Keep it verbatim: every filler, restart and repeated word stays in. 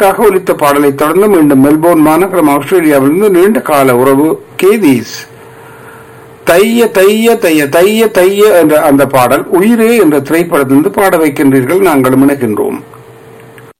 உங்களுக்காக ஒலித்த பாடலை தொடர்ந்து மீண்டும் மெல்போர்ன் மாநகரம் ஆஸ்திரேலியாவிலிருந்து நீண்ட கால உறவு கேதீஸ் தைய தைய தைய தைய தைய என்ற அந்த பாடல் உயிரே என்ற திரைப்படத்திலிருந்து பாட வைக்கின்றீர்கள். நாங்கள் இணைக்கின்றோம்.